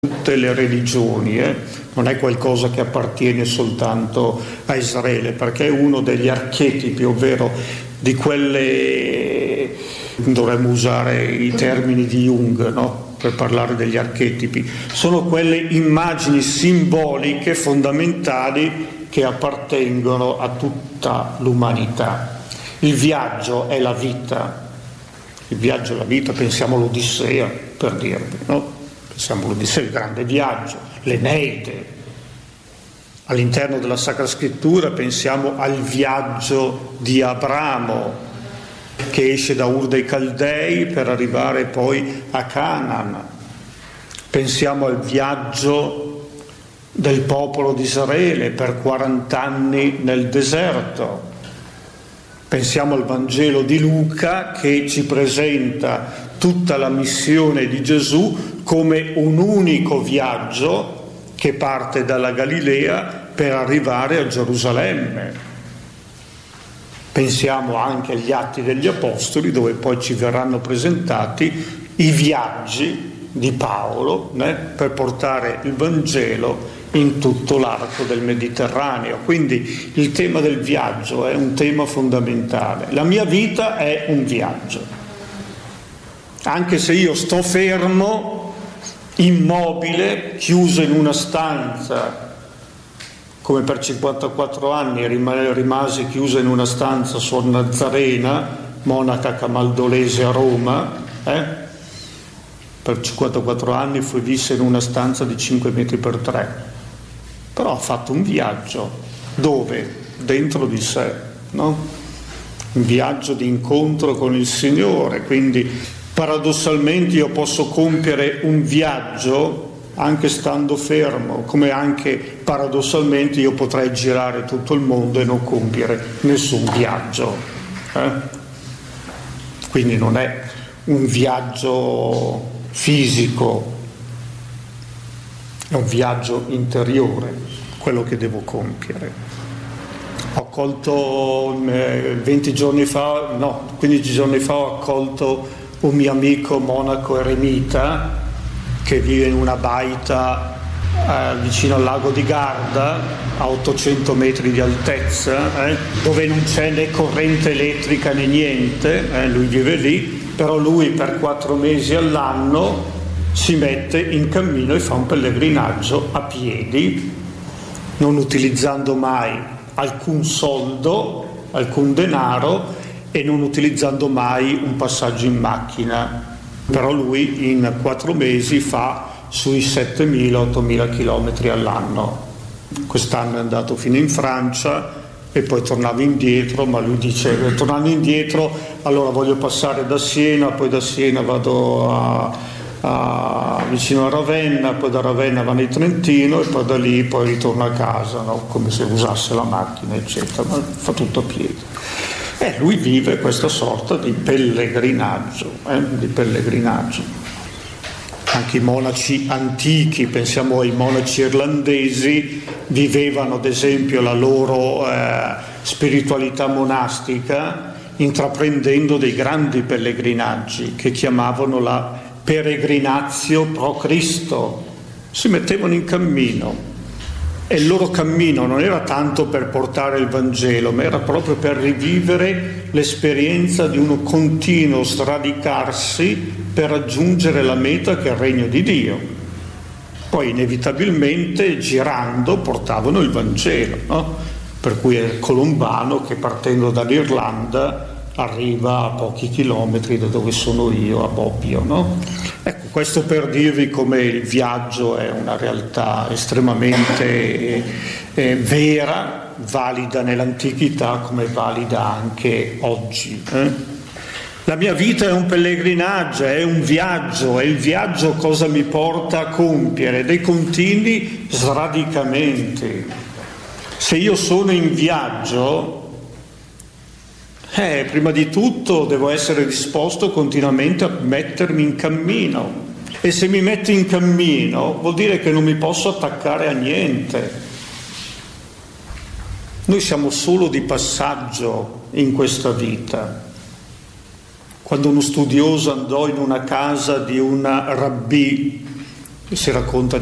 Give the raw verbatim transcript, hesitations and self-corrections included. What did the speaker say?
tutte le religioni, eh? Non è qualcosa che appartiene soltanto a Israele, perché è uno degli archetipi, ovvero di quelle, dovremmo usare i termini di Jung, no? Per parlare degli archetipi, sono quelle immagini simboliche fondamentali che appartengono a tutta l'umanità. Il viaggio è la vita, il viaggio è la vita, pensiamo all'Odissea, per dirvi, no? Pensiamo all'Odissea, il grande viaggio, l'Eneide. All'interno della Sacra Scrittura pensiamo al viaggio di Abramo, che esce da Ur dei Caldei per arrivare poi a Canaan. Pensiamo al viaggio del popolo di Israele per quaranta anni nel deserto. Pensiamo al Vangelo di Luca, che ci presenta tutta la missione di Gesù come un unico viaggio che parte dalla Galilea per arrivare a Gerusalemme. Pensiamo anche agli Atti degli Apostoli, dove poi ci verranno presentati i viaggi di Paolo, né, per portare il Vangelo in tutto l'arco del Mediterraneo. Quindi il tema del viaggio è un tema fondamentale. La mia vita è un viaggio. Anche se io sto fermo, immobile, chiuso in una stanza, come per cinquantaquattro anni rimasi chiusa in una stanza su Nazarena, monaca camaldolese a Roma, eh? Per cinquantaquattro anni fui visse in una stanza di cinque metri per tre, però ha fatto un viaggio, dove? Dentro di sé, no? Un viaggio di incontro con il Signore, quindi paradossalmente io posso compiere un viaggio anche stando fermo, come anche paradossalmente io potrei girare tutto il mondo e non compiere nessun viaggio. Eh? Quindi non è un viaggio fisico, è un viaggio interiore, quello che devo compiere. Ho accolto eh, venti giorni fa, no, quindici giorni fa ho accolto un mio amico monaco eremita che vive in una baita eh, vicino al lago di Garda, a ottocento metri di altezza, eh, dove non c'è né corrente elettrica né niente, eh, lui vive lì, però lui per quattro mesi all'anno si mette in cammino e fa un pellegrinaggio a piedi, non utilizzando mai alcun soldo, alcun denaro e non utilizzando mai un passaggio in macchina. Però lui in quattro mesi fa sui settemila ottomila chilometri all'anno. Quest'anno è andato fino in Francia e poi tornava indietro, ma lui dice, tornando indietro, allora voglio passare da Siena, poi da Siena vado a, a, vicino a Ravenna, poi da Ravenna vado in Trentino e poi da lì poi ritorno a casa, no? Come se usasse la macchina, eccetera, ma fa tutto a piedi. E lui vive questa sorta di pellegrinaggio, eh, di pellegrinaggio. Anche i monaci antichi, pensiamo ai monaci irlandesi, vivevano ad esempio la loro eh, spiritualità monastica intraprendendo dei grandi pellegrinaggi che chiamavano la peregrinatio pro Cristo. Si mettevano in cammino. E il loro cammino non era tanto per portare il Vangelo, ma era proprio per rivivere l'esperienza di un continuo sradicarsi per raggiungere la meta che è il regno di Dio. Poi inevitabilmente girando portavano il Vangelo, no? Per cui è Colombano che partendo dall'Irlanda arriva a pochi chilometri da dove sono io, a Bobbio, no? Ecco, questo per dirvi come il viaggio è una realtà estremamente eh, eh, vera, valida nell'antichità come valida anche oggi. Eh? La mia vita è un pellegrinaggio, è un viaggio, e il viaggio cosa mi porta a compiere? Dei continui sradicamenti. Se io sono in viaggio, Eh, prima di tutto devo essere disposto continuamente a mettermi in cammino, e se mi metto in cammino vuol dire che non mi posso attaccare a niente. Noi siamo solo di passaggio in questa vita. Quando uno studioso andò in una casa di una rabbì si racconta